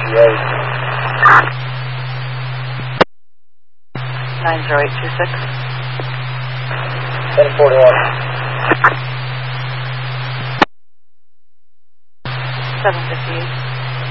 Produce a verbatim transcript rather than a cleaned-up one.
fifty-eight. nine zero eight two six. ten forty-one. seven fifty-eight.